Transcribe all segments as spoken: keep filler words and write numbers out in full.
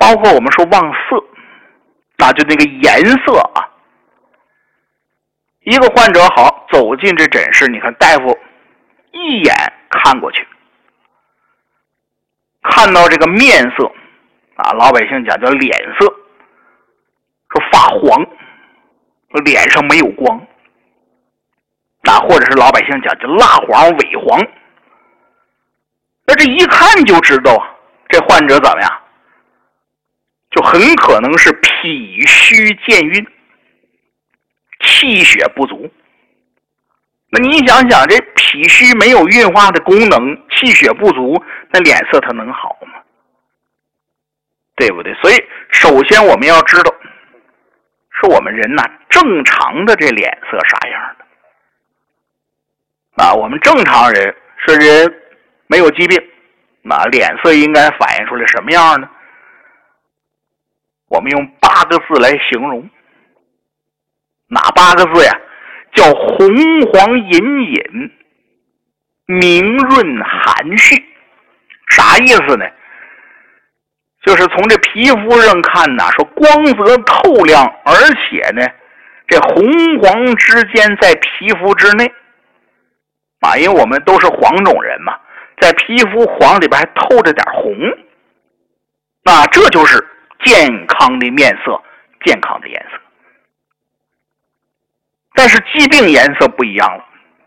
包括我们说望色，那就那个颜色啊。一个患者好走进这诊室，你看大夫一眼看过去，看到这个面色啊，老百姓讲叫脸色，说发黄，脸上没有光，啊，或者是老百姓讲叫蜡黄、萎黄。那这一看就知道这患者怎么样，就很可能是脾虚健运，气血不足。那你想想，这脾虚没有运化的功能，气血不足，那脸色它能好吗？对不对？所以首先我们要知道，是我们人呐、啊、正常的这脸色啥样的啊？我们正常人是人没有疾病，那脸色应该反映出来什么样呢？我们用八个字来形容，哪八个字呀？叫红黄隐隐，明润含蓄。啥意思呢？就是从这皮肤上看呐，说光泽透亮，而且呢，这红黄之间在皮肤之内啊，因为我们都是黄种人嘛，在皮肤黄里边还透着点红，那这就是健康的面色，健康的颜色。但是疾病颜色不一样了。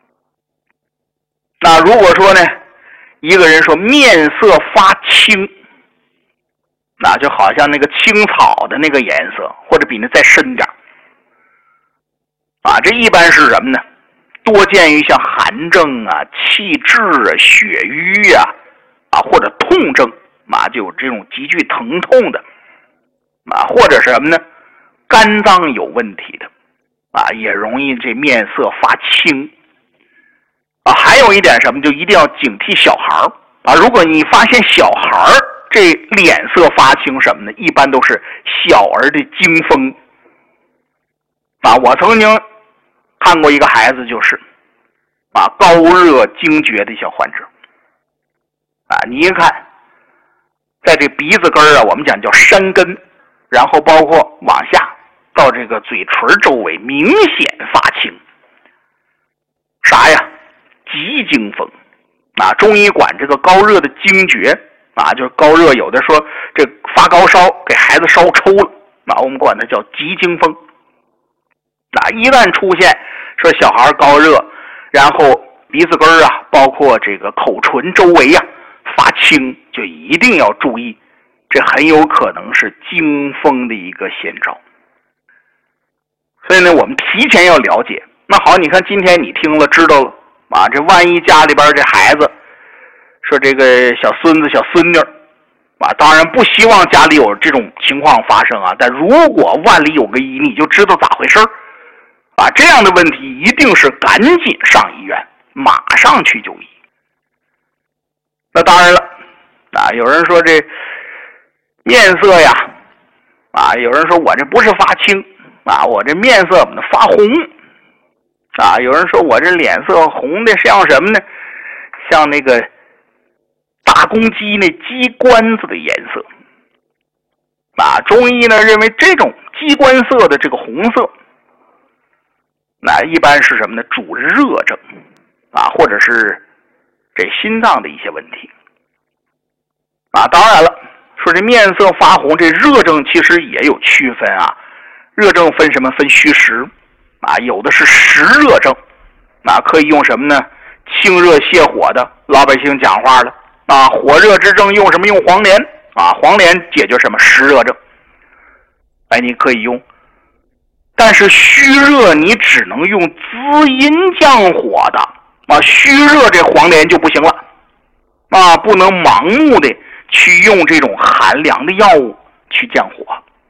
那如果说呢，一个人说面色发青，那就好像那个青草的那个颜色，或者比那再深点啊，这一般是什么呢？多见于像寒症啊、气滞啊、血瘀啊，啊或者痛症啊，就有这种急剧疼痛的啊，或者是什么呢？肝脏有问题的啊，也容易这面色发青啊。还有一点什么，就一定要警惕小孩啊。如果你发现小孩这脸色发青什么呢？一般都是小儿的惊风啊。我曾经看过一个孩子，就是啊高热惊厥的小患者啊。你一看，在这鼻子根啊，我们讲叫山根，然后包括往下到这个嘴唇周围明显发青，啥呀？急惊风啊！中医管这个高热的惊厥啊，就是高热，有的说这发高烧给孩子烧抽了，啊，我们管它叫急惊风。啊，一旦出现说小孩高热，然后鼻子根啊，包括这个口唇周围啊发青，就一定要注意，这很有可能是惊风的一个先兆。所以呢，我们提前要了解。那好，你看今天你听了知道了啊，这万一家里边这孩子说这个小孙子小孙女啊，当然不希望家里有这种情况发生啊，但如果万里有个一，你就知道咋回事啊。这样的问题一定是赶紧上医院，马上去就医。那当然了啊，有人说这面色呀啊，有人说我这不是发青啊，我这面色怎么发红啊？有人说我这脸色红的像什么呢？像那个大公鸡那鸡冠子的颜色啊。中医呢认为这种鸡冠色的这个红色，那一般是什么呢？主热症啊，或者是这心脏的一些问题啊。当然了，说这面色发红，这热症其实也有区分啊。热症分什么？分虚实啊，有的是实热症啊，可以用什么呢？清热泻火的，老百姓讲话了啊，火热之症用什么？用黄连啊，黄连解决什么？实热症，哎，你可以用。但是虚热你只能用滋阴降火的啊，虚热这黄连就不行了啊，不能盲目的去用这种寒凉的药物去降火。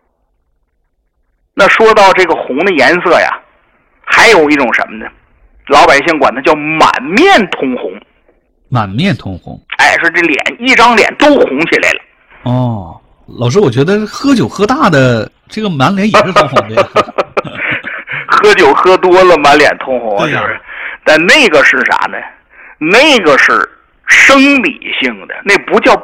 那说到这个红的颜色呀，还有一种什么呢？老百姓管它叫满面通红。 满面通红， 哎，说这脸一张脸都红起来了。 哦，老师，我觉得喝酒喝大的这个满脸也是通红的呀。 喝酒喝多了满脸通红，就是，但那个是啥呢？那个是生理性的，那不叫